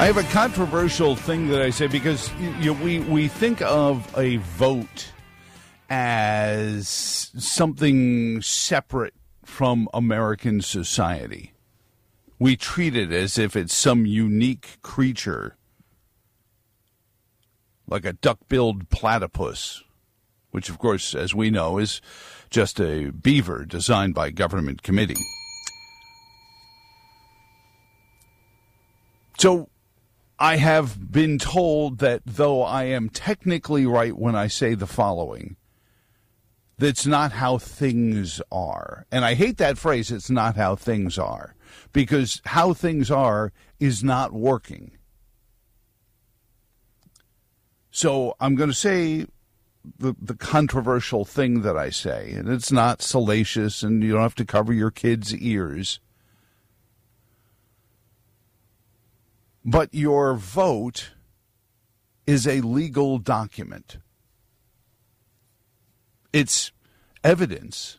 I have a controversial thing that I say because we think of a vote as something separate from American society. We treat it as if it's some unique creature, like a duck-billed platypus, which, of course, as we know, is just a beaver designed by government committee. So I have been told that though I am technically right when I say the following, that's not how things are. And I hate that phrase, it's not how things are, because how things are is not working. So I'm going to say the controversial thing that I say, and it's not salacious and you don't have to cover your kids' ears. But your vote is a legal document. It's evidence.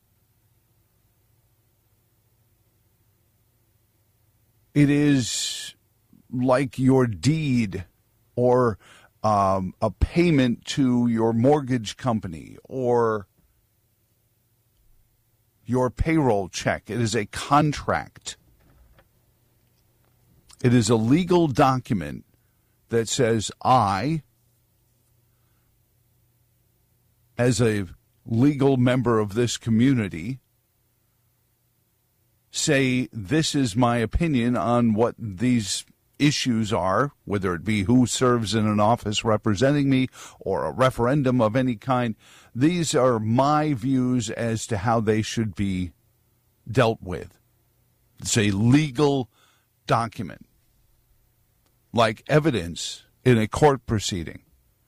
It is like your deed or a payment to your mortgage company or your payroll check. It is a contract. It is a legal document that says I, as a legal member of this community, say this is my opinion on what these issues are, whether it be who serves in an office representing me or a referendum of any kind. These are my views as to how they should be dealt with. It's a legal document, like evidence in a court proceeding.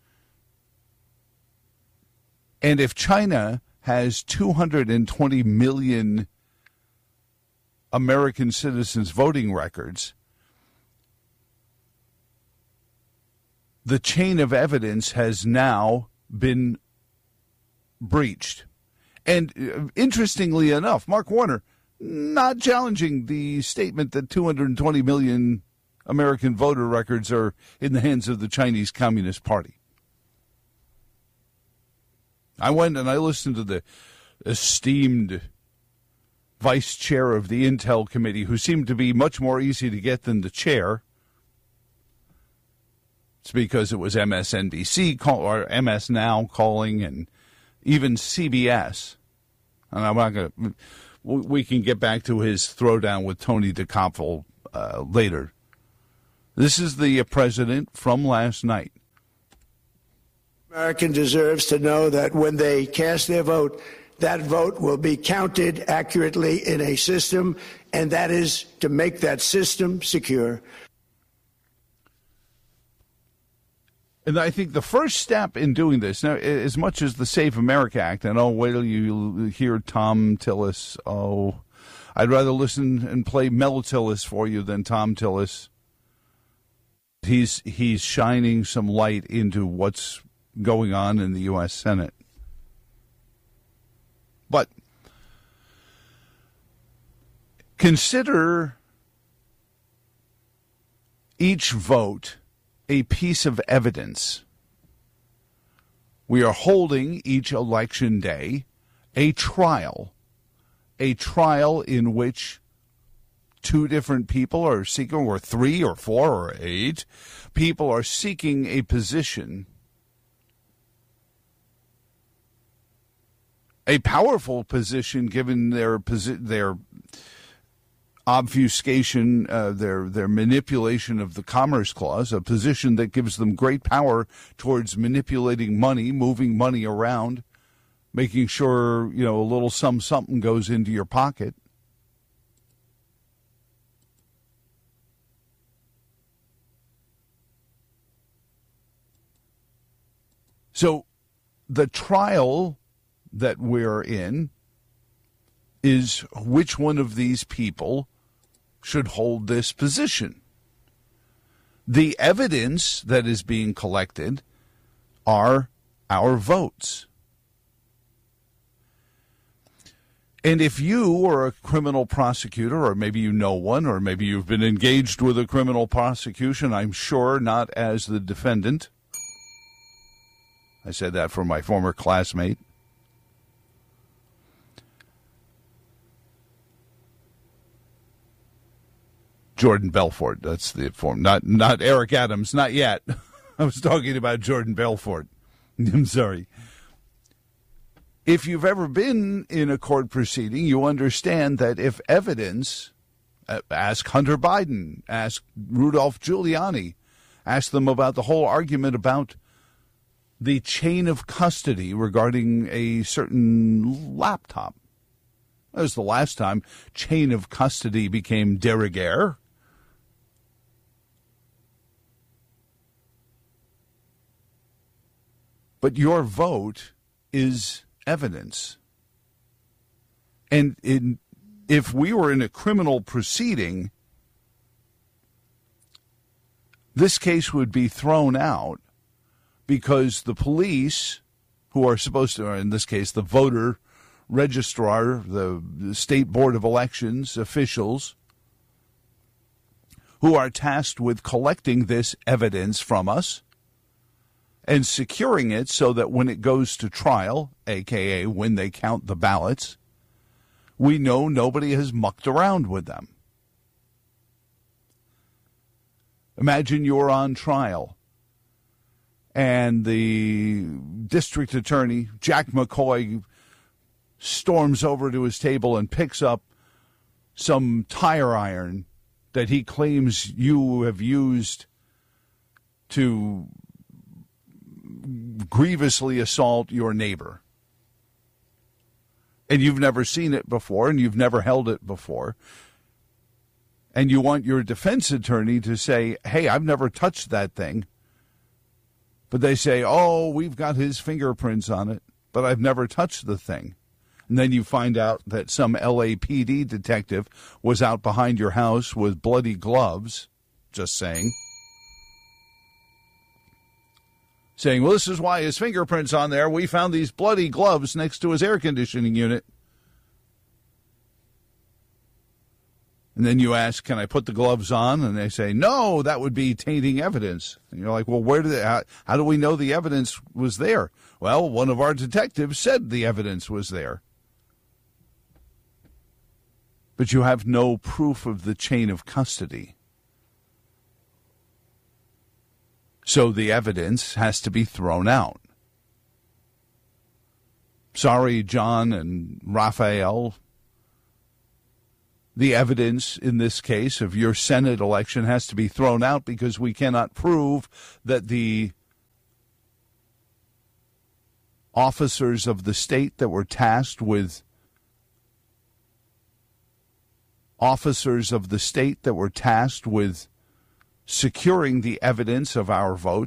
And if China has 220 million American citizens' voting records, the chain of evidence has now been breached. And interestingly enough, Mark Warner not challenging the statement that 220 million American voter records are in the hands of the Chinese Communist Party. I went and I listened to the esteemed vice chair of the Intel Committee, who seemed to be much more easy to get than the chair. It's because it was MSNBC or MS Now calling, and even CBS. And I'm not going to. We can get back to his throwdown with Tony DeCoppel later. This is the president from last night. American deserves to know that when they cast their vote, that vote will be counted accurately in a system, and that is to make that system secure. And I think the first step in doing this, now, as much as the Save America Act, and wait till you hear Tom Tillis. Oh, I'd rather listen and play Mel Tillis for you than Tom Tillis. He's shining some light into what's going on in the U.S. Senate. But consider each vote a piece of evidence. We are holding each election day a trial in which two different people are seeking, or 3 or 4 or 8 people are seeking a position, a powerful position given their obfuscation, their manipulation of the Commerce Clause, a position that gives them great power towards manipulating money, moving money around, making sure, a little something goes into your pocket. So the trial that we're in is which one of these people should hold this position. The evidence that is being collected are our votes. And if you are a criminal prosecutor, or maybe you know one, or maybe you've been engaged with a criminal prosecution, I'm sure not as the defendant. I said that for my former classmate. Jordan Belfort, that's the form. Not Eric Adams, not yet. I was talking about Jordan Belfort. I'm sorry. If you've ever been in a court proceeding, you understand that if evidence, ask Hunter Biden, ask Rudolph Giuliani, ask them about the whole argument about the chain of custody regarding a certain laptop. That was the last time chain of custody became de rigueur. But your vote is evidence. And if we were in a criminal proceeding, this case would be thrown out because the police, who are supposed to, or in this case, the voter registrar, the State Board of Elections officials, who are tasked with collecting this evidence from us and securing it so that when it goes to trial, a.k.a. when they count the ballots, we know nobody has mucked around with them. Imagine you're on trial and the district attorney, Jack McCoy, storms over to his table and picks up some tire iron that he claims you have used to grievously assault your neighbor. And you've never seen it before, and you've never held it before. And you want your defense attorney to say, hey, I've never touched that thing. But they say, oh, we've got his fingerprints on it, but I've never touched the thing. And then you find out that some LAPD detective was out behind your house with bloody gloves, just saying, well, this is why his fingerprint's on there. We found these bloody gloves next to his air conditioning unit. And then you ask, can I put the gloves on? And they say, no, that would be tainting evidence. And you're like, well, how do we know the evidence was there? Well, one of our detectives said the evidence was there. But you have no proof of the chain of custody. So the evidence has to be thrown out. Sorry, John and Raphael. The evidence in this case of your Senate election has to be thrown out because we cannot prove that the officers of the state that were tasked with securing the evidence of our vote